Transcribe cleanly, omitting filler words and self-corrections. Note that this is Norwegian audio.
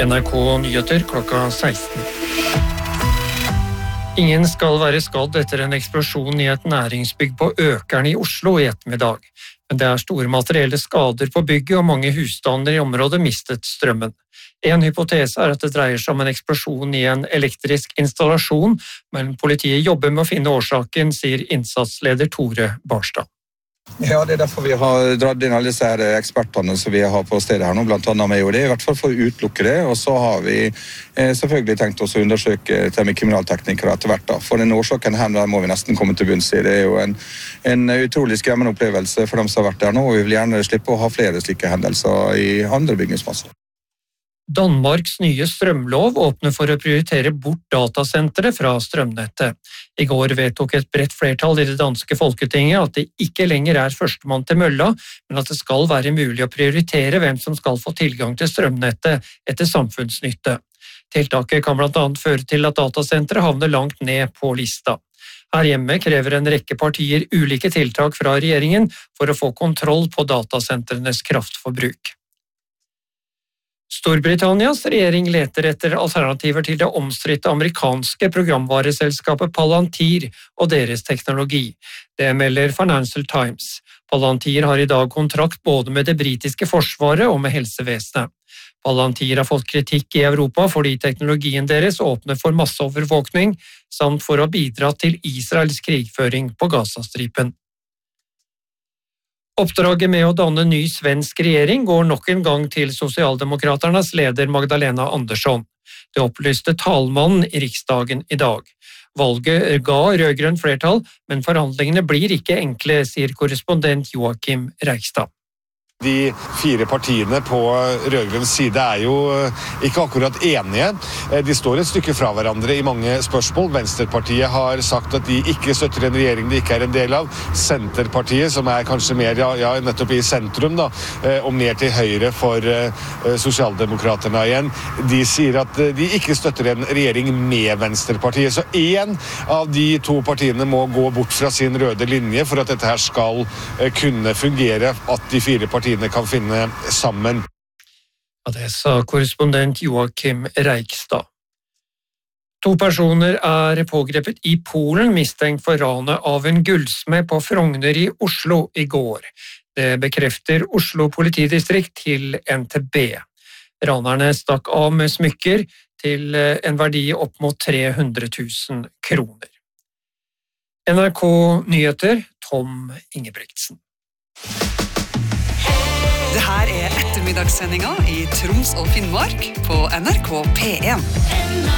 NRK Nyheter klokka 16. Ingen skal være skadd etter en eksplosjon i et næringsbygg på Økern i Oslo i ettermiddag. Men det store materielle skader på bygget, og mange husstander i området mistet strømmen. En hypotese at det dreier seg om en eksplosjon i en elektrisk installasjon, men politiet jobber med å finne årsaken, sier innsatsleder Tore Barstad. Ja, det derfor vi har dratt inn alle disse ekspertene som vi har på stedet her nå, blant annet med det, i hvert fall for å utelukke det, og så har vi selvfølgelig tenkt oss å undersøke det med kriminalteknikere etter hvert da. For den årsaken her må vi nesten komme til bunns i. Det jo en utrolig skremmende opplevelse for dem som har vært der nå, og vi vil gjerne slippe å ha flere slike hendelser i andre bygningsmasser. Danmarks nye strømlov åpner for å prioritere bort datasentre fra strømnettet. I går vedtok et bredt flertall i det danske folketinget at det ikke lenger førstemann til mølla, men at det skal være mulig å prioritere hvem som skal få tilgang til strømnettet etter samfunnsnytte. Tiltaket kan blant annet føre til at datasentre havner langt ned på lista. Her hjemme krever en rekke partier ulike tiltak fra regjeringen for å få kontroll på datasentrenes kraftforbruk. Storbritannias regjering leter etter alternativer til det omstridte amerikanske programvareselskapet Palantir og deres teknologi. Det melder Financial Times. Palantir har i dag kontrakt både med det britiske forsvaret og med helsevesenet. Palantir har fått kritikk i Europa fordi teknologien deres åpner for masseovervåkning, samt for å bidra til Israels krigføring på Gazastripen. Oppdraget med å danne ny svensk regjering går nok en gang til Sosialdemokraternas leder Magdalena Andersson. Det opplyste talmannen i Riksdagen i dag. Valget ga rødgrønt flertall, men forhandlingene blir ikke enkle, sier korrespondent Joakim Reigstad. De fire partiene på rødgrønn side jo ikke akkurat enige. De står et stykke fra hverandre i mange spørsmål. Venstrepartiet har sagt at de ikke støtter en regjering de ikke en del av. Senterpartiet, som kanskje mer nettopp i sentrum, da, og mer til høyre for Sosialdemokraterne igjen, de sier at de ikke støtter en regjering med Venstrepartiet. Så en av de to partiene må gå bort fra sin røde linje for at dette her skal kunne fungere, at de fire partiene kan finne sammen. Ja, det sa korrespondent Joakim Reigstad. 2 personer pågrepet i Polen mistenkt for ranet av en gullsmed på Frogner i Oslo i går. Det bekrefter Oslo politidistrikt til NTB. Ranerne stakk av med smykker til en verdi opp mot 300 000 kroner. NRK Nyheter, Tom Ingebrigtsen. Det her ettermiddagssendinga i Troms og Finnmark på NRK P1.